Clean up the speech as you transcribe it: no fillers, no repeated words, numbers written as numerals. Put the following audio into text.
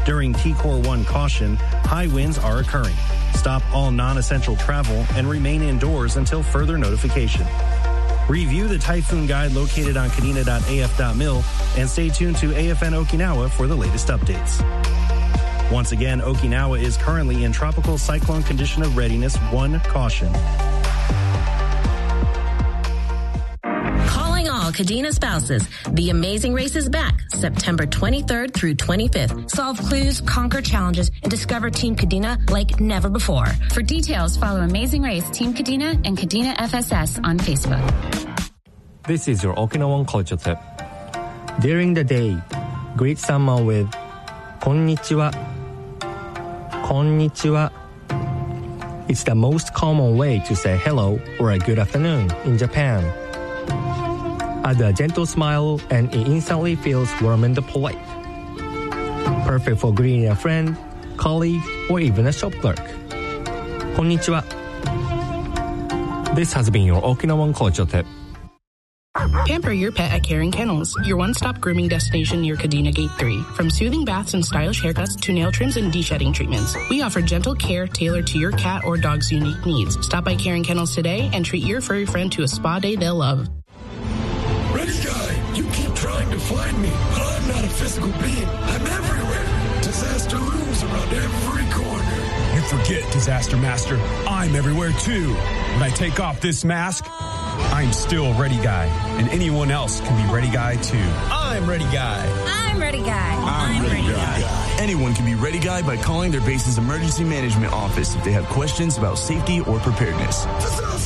During TCOR 1 caution, high winds are occurring. Stop all non-essential travel and remain indoors until further notification. Review the typhoon guide located on kadena.af.mil and stay tuned to AFN Okinawa for the latest updates. Once again, Okinawa is currently in tropical cyclone condition of readiness 1 caution. Calling all Kadena spouses. The Amazing Race is back September 23rd through 25th. Solve clues, conquer challenges, and discover Team Kadena like never before. For details, follow Amazing Race, Team Kadena, and Kadena FSS on Facebook. This is your Okinawan culture tip. During the day, greet someone with konnichiwa. Konnichiwa. It's the most common way to say hello or a good afternoon in Japan. Add a gentle smile and it instantly feels warm and polite. Perfect for greeting a friend, colleague, or even a shop clerk. Konnichiwa. This has been your Okinawan culture tip. Pamper your pet at Caring Kennels, your one-stop grooming destination near Kadena Gate 3. From soothing baths and stylish haircuts to nail trims and de-shedding treatments, we offer gentle care tailored to your cat or dog's unique needs. Stop by Caring Kennels today and treat your furry friend to a spa day they'll love. Ready Guy, you keep trying to find me, but I'm not a physical being. I'm everywhere. Disaster looms around every corner. You forget, Disaster Master. I'm everywhere too. When I take off this mask, I'm still Ready Guy, and anyone else can be Ready Guy too. I'm Ready Guy. I'm Ready Guy. I'm Ready Guy. Anyone can be Ready Guy by calling their base's emergency management office if they have questions about safety or preparedness.